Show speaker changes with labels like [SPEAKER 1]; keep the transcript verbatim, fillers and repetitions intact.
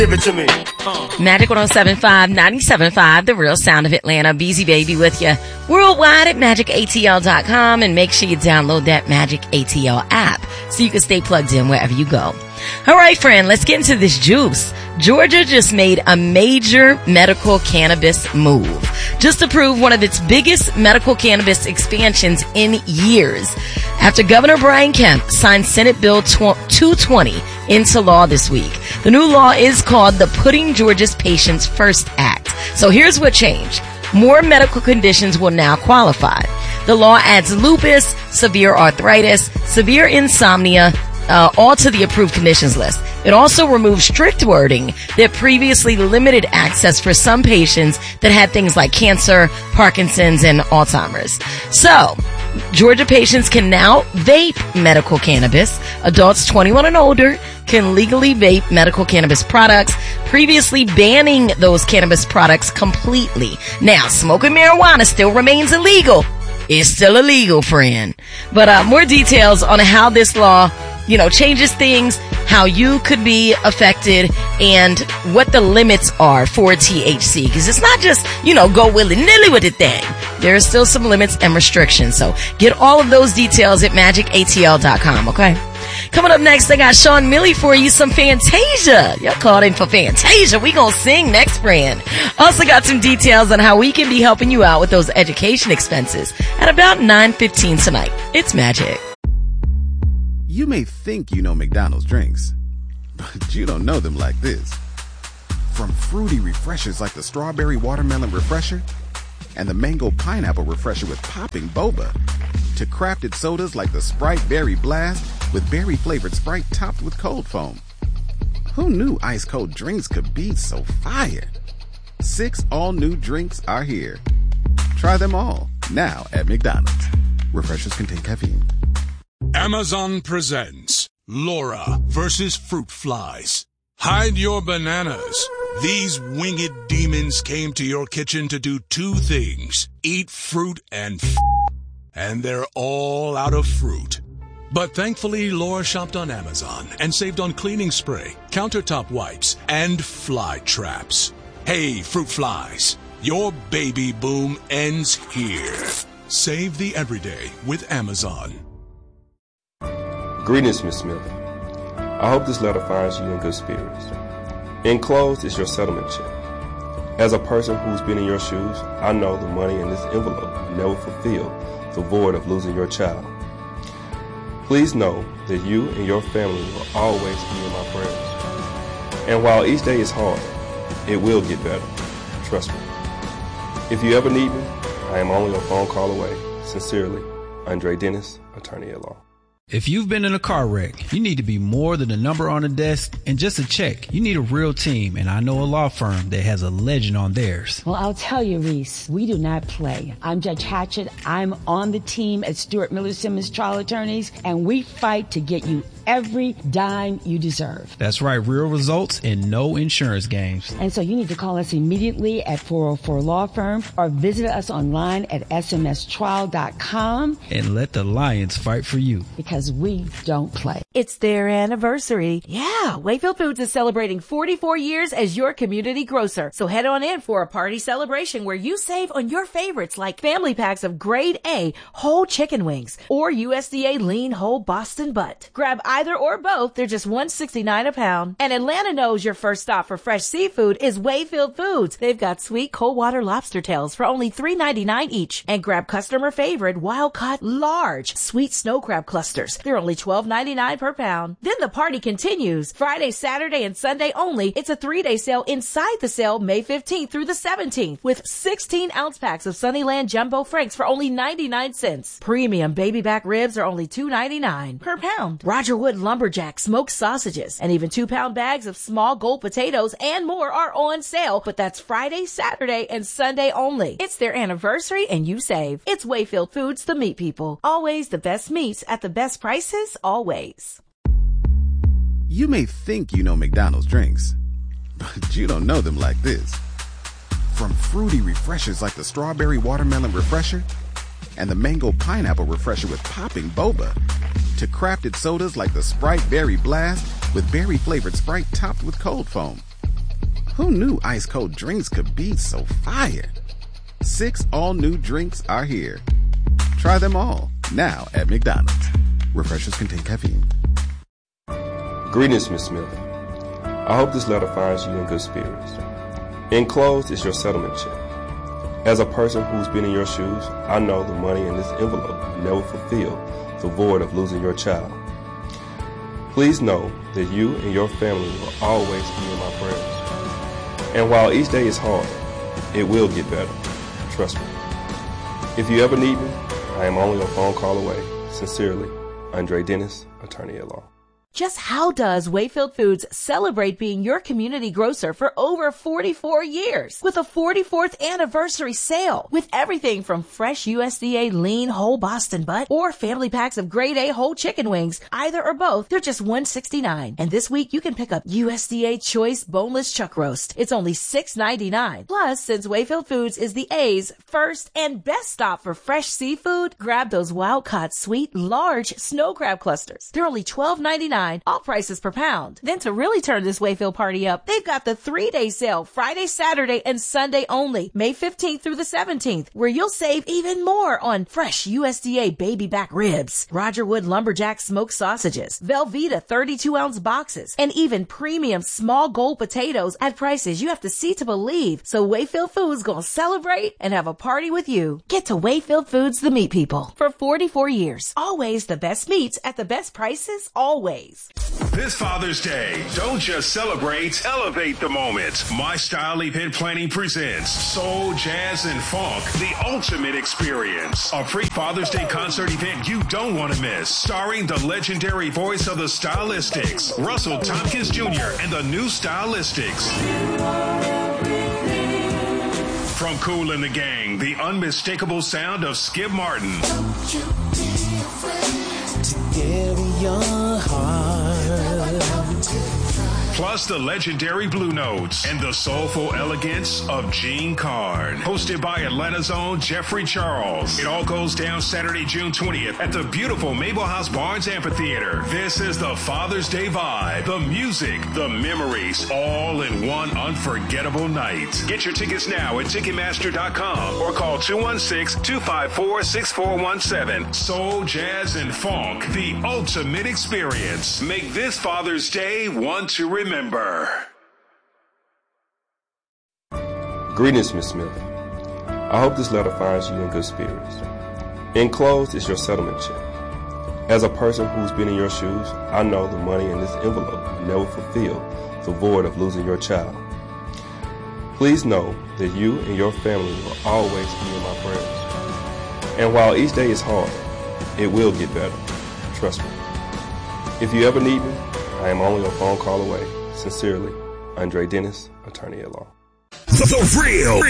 [SPEAKER 1] Give it to me.
[SPEAKER 2] Uh. Magic one oh seven point five, ninety-seven point five, the real sound of Atlanta. Beezy Baby with you worldwide at magic A T L dot com, and make sure you download that Magic A T L app so you can stay plugged in wherever you go. All right, friend, let's get into this juice. Georgia just made a major medical cannabis move just to prove one of its biggest medical cannabis expansions in years. After Governor Brian Kemp signed Senate Bill two twenty into law this week, the new law is called the Putting Georgia's Patients First Act. So here's what changed. More medical conditions will now qualify. The law adds lupus, severe arthritis, severe insomnia, Uh, all to the approved conditions list. It also removes strict wording that previously limited access for some patients that had things like cancer, Parkinson's, and Alzheimer's. So, Georgia patients can now vape medical cannabis. Adults twenty-one and older can legally vape medical cannabis products, previously banning those cannabis products completely. Now, smoking marijuana still remains illegal. It's still illegal, friend. But uh, more details on how this law you know, changes things, how you could be affected, and what the limits are for T H C. Because it's not just, you know, go willy-nilly with the thing. There are still some limits and restrictions. So get all of those details at magic A T L dot com, okay? Coming up next, I got Sean Milley for you, some Fantasia. Y'all called in for Fantasia. We gonna sing next, friend. Also got some details on how we can be helping you out with those education expenses at about nine fifteen tonight. It's Magic.
[SPEAKER 3] You may think you know McDonald's drinks, but you don't know them like this. From fruity refreshers like the Strawberry Watermelon Refresher and the Mango Pineapple Refresher with popping boba, to crafted sodas like the Sprite Berry Blast with berry-flavored Sprite topped with cold foam. Who knew ice-cold drinks could be so fire? Six all-new drinks are here. Try them all, now at McDonald's. Refreshers contain caffeine.
[SPEAKER 4] Amazon presents Laura versus Fruit Flies. Hide your bananas. These winged demons came to your kitchen to do two things: eat fruit and f***, and they're all out of fruit. But thankfully, Laura shopped on Amazon and saved on cleaning spray, countertop wipes, and fly traps. Hey, Fruit Flies, your baby boom ends here. Save the everyday with Amazon.
[SPEAKER 5] Greetings, Miss Smith. I hope this letter finds you in good spirits. Enclosed is your settlement check. As a person who's been in your shoes, I know the money in this envelope never fulfilled the void of losing your child. Please know that you and your family will always be in my prayers. And while each day is hard, it will get better. Trust me. If you ever need me, I am only a phone call away. Sincerely, Andre Dennis, attorney at law.
[SPEAKER 6] If you've been in a car wreck, you need to be more than a number on a desk and just a check. You need a real team, and I know a law firm that has a legend on theirs.
[SPEAKER 7] Well, I'll tell you, Reese, we do not play. I'm Judge Hatchett. I'm on the team at Stewart Miller Simmons Trial Attorneys, and we fight to get you every dime you deserve.
[SPEAKER 6] That's right, real results and no insurance games.
[SPEAKER 7] And so you need to call us immediately at four oh four Law Firm or visit us online at S M S trial dot com.
[SPEAKER 6] And let the Lions fight for you.
[SPEAKER 7] Because we don't play.
[SPEAKER 8] It's their anniversary. Yeah, Wayfield Foods is celebrating forty-four years as your community grocer. So head on in for a party celebration where you save on your favorites like family packs of grade A whole chicken wings or U S D A lean whole Boston butt. Grab either or both. They're just one dollar and sixty-nine cents a pound. And Atlanta knows your first stop for fresh seafood is Wayfield Foods. They've got sweet cold water lobster tails for only three ninety-nine each. And grab customer favorite wild caught large sweet snow crab clusters. They're only twelve ninety-nine per pound. Then the party continues. Friday, Saturday, and Sunday only. It's a three-day sale inside the sale May fifteenth through the seventeenth with sixteen ounce packs of Sunnyland Jumbo Franks for only ninety-nine cents. Premium baby back ribs are only two ninety-nine per pound. Roger Wood Lumberjack smoked sausages and even two pound bags of small gold potatoes and more are on sale, but that's Friday, Saturday, and Sunday only. It's their anniversary and you save. It's Wayfield Foods, the meat people. Always the best meats at the best prices, always.
[SPEAKER 3] You may think you know McDonald's drinks, but you don't know them like this. From fruity refreshers like the Strawberry Watermelon Refresher and the Mango Pineapple Refresher with popping boba, to crafted sodas like the Sprite Berry Blast with berry-flavored Sprite topped with cold foam. Who knew ice cold drinks could be so fire? Six all-new drinks are here. Try them all, now at McDonald's. Refreshers contain caffeine.
[SPEAKER 5] Greetings, Miss Smith. I hope this letter finds you in good spirits. Enclosed is your settlement check. As a person who's been in your shoes, I know the money in this envelope will never fulfill the void of losing your child. Please know that you and your family will always be in my prayers. And while each day is hard, it will get better. Trust me. If you ever need me, I am only a phone call away. Sincerely, Andre Dennis, attorney at law.
[SPEAKER 8] Just how does Wayfield Foods celebrate being your community grocer for over forty-four years with a forty-fourth anniversary sale with everything from fresh U S D A lean whole Boston butt or family packs of grade A whole chicken wings, either or both, they're just one sixty-nine. And this week you can pick up U S D A choice boneless chuck roast. It's only six ninety-nine. Plus, since Wayfield Foods is the A's first and best stop for fresh seafood, grab those wild-caught sweet large snow crab clusters. They're only twelve ninety-nine. All prices per pound. Then to really turn this Wayfield party up, they've got the three-day sale, Friday, Saturday, and Sunday only, May fifteenth through the seventeenth, where you'll save even more on fresh U S D A baby back ribs, Roger Wood Lumberjack smoked sausages, Velveeta thirty-two ounce boxes, and even premium small gold potatoes at prices you have to see to believe. So Wayfield Foods gonna celebrate and have a party with you. Get to Wayfield Foods, the meat people. For forty-four years, always the best meats at the best prices, always.
[SPEAKER 1] This Father's Day, don't just celebrate, elevate the moment. My Style Event Planning presents Soul, Jazz, and Funk, the ultimate experience. A pre-Father's Day concert event you don't want to miss. Starring the legendary voice of the Stylistics, Russell Tompkins Junior and the new Stylistics. From Kool and the Gang, the unmistakable sound of Skip Martin.
[SPEAKER 9] Don't you be afraid to give your heart.
[SPEAKER 1] Plus the legendary Blue Notes and the soulful elegance of Gene Carn. Hosted by Atlanta's own Jeffrey Charles. It all goes down Saturday, June twentieth at the beautiful Mabel House Barnes Amphitheater. This is the Father's Day vibe. The music, the memories, all in one unforgettable night. Get your tickets now at Ticketmaster dot com or call two one six, two five four, six four one seven. Soul, Jazz, and Funk, the ultimate experience. Make this Father's Day one to remember.
[SPEAKER 5] Greetings, Miss Smith. I hope this letter finds you in good spirits. Enclosed is your settlement check. As a person who's been in your shoes, I know the money in this envelope will never fulfill the void of losing your child. Please know that you and your family will always be in my prayers. And while each day is hard, it will get better. Trust me. If you ever need me, I am only a phone call away. Sincerely, Andre Dennis, attorney at law.
[SPEAKER 10] The real,